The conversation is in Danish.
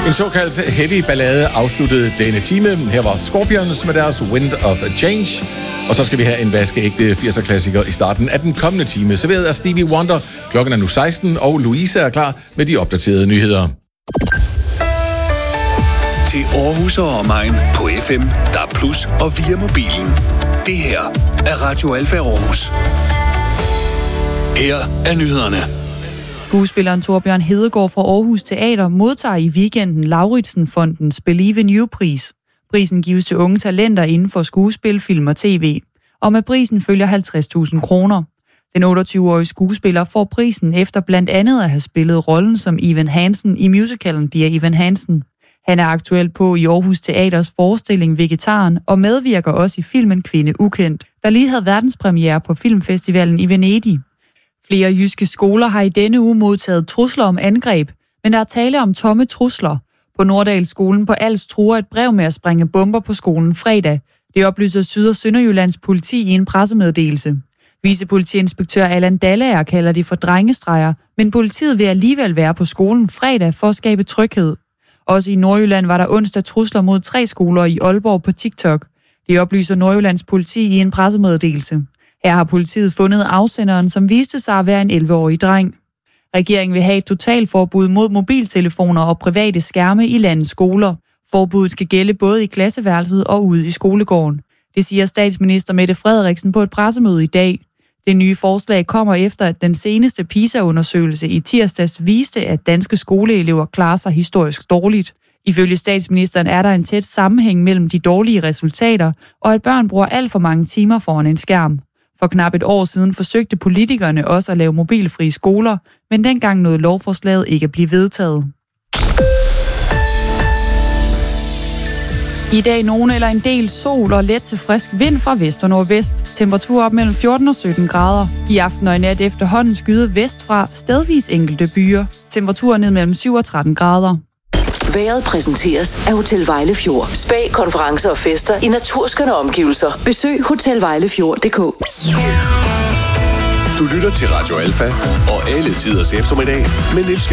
En såkaldt heavy ballade afsluttede denne time. Her var Scorpions med deres Wind of Change. Og så skal vi have en vaskeægte 80'er-klassiker i starten af den kommende time. Serveret af Stevie Wonder. Klokken er nu 16, og Louise er klar med de opdaterede nyheder. Til Aarhus og omegn på FM, DAB+ og via mobilen. Det her er Radio Alfa Aarhus. Her er nyhederne. Skuespilleren Torbjørn Hedegaard fra Aarhus Teater modtager i weekenden Lauritsen-fondens Believe in You-pris. Prisen gives til unge talenter inden for skuespil, film og tv. Og med prisen følger 50.000 kroner. Den 28-årige skuespiller får prisen efter blandt andet at have spillet rollen som Evan Hansen i musicalen Dear Evan Hansen. Han er aktuel på i Aarhus Teaters forestilling Vegetaren og medvirker også i filmen Kvinde Ukendt, der lige havde verdenspremiere på Filmfestivalen i Venedig. Flere jyske skoler har i denne uge modtaget trusler om angreb, men der er tale om tomme trusler. På Norddalsskolen på Als truer et brev med at sprænge bomber på skolen fredag. Det oplyser Syd- og Sønderjyllands politi i en pressemeddelelse. Vicepolitiinspektør Allan Dallager kalder det for drengestreger, men politiet vil alligevel være på skolen fredag for at skabe tryghed. Også i Nordjylland var der onsdag trusler mod 3 skoler i Aalborg på TikTok. Det oplyser Nordjyllands politi i en pressemeddelelse. Her har politiet fundet afsenderen, som viste sig at være en 11-årig dreng. Regeringen vil have et totalforbud mod mobiltelefoner og private skærme i landets skoler. Forbuddet skal gælde både i klasseværelset og ude i skolegården. Det siger statsminister Mette Frederiksen på et pressemøde i dag. Det nye forslag kommer efter, at den seneste PISA-undersøgelse i tirsdags viste, at danske skoleelever klarer sig historisk dårligt. Ifølge statsministeren er der en tæt sammenhæng mellem de dårlige resultater, og at børn bruger alt for mange timer foran en skærm. For knap et år siden forsøgte politikerne også at lave mobilfrie skoler, men dengang nåede lovforslaget ikke at blive vedtaget. I dag nogen eller en del sol og let til frisk vind fra vest og nordvest. Temperatur op mellem 14 og 17 grader. I aften og i nat efterhånden skyde vestfra, stedvis enkelte byer. Temperatur ned mellem 7 og 13 grader. Vejret præsenteres af Hotel Vejlefjord. Spa, konferencer og fester i naturskønne omgivelser. Besøg hotelvejlefjord.dk. Du lytter til Radio Alfa og alle tiders eftermiddag med Niels